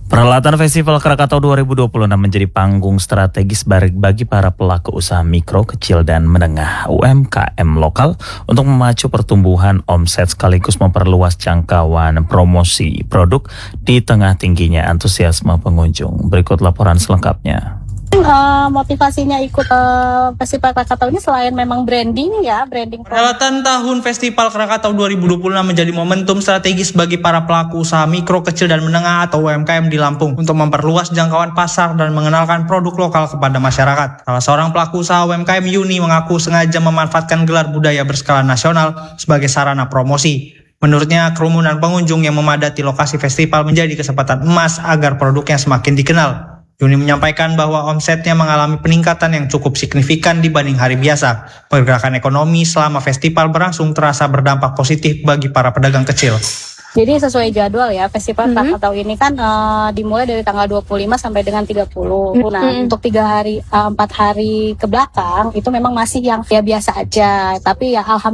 Perhelatan Festival Krakatau 2026 menjadi panggung strategis bagi para pelaku usaha mikro, kecil, dan menengah UMKM lokal untuk memacu pertumbuhan omset sekaligus memperluas jangkauan promosi produk di tengah tingginya antusiasme pengunjung. Berikut laporan selengkapnya. Motivasinya ikut Festival Krakatau ini selain memang branding. Perhelatan tahun Festival Krakatau 2026 menjadi momentum strategis bagi para pelaku usaha mikro, kecil, dan menengah atau UMKM di Lampung untuk memperluas jangkauan pasar dan mengenalkan produk lokal kepada masyarakat. Salah seorang pelaku usaha UMKM, Yuni, mengaku sengaja memanfaatkan gelar budaya berskala nasional sebagai sarana promosi. Menurutnya, kerumunan pengunjung yang memadati lokasi festival menjadi kesempatan emas agar produknya semakin dikenal. Yuni menyampaikan bahwa omsetnya mengalami peningkatan yang cukup signifikan dibanding hari biasa. Pergerakan ekonomi selama festival berlangsung terasa berdampak positif bagi para pedagang kecil. Jadi sesuai jadwal ya, Festival Krakatau ini kan dimulai dari tanggal 25 sampai dengan 30. Nah, untuk 4 hari ke belakang itu memang masih yang ya biasa aja. Tapi ya alhamdulillah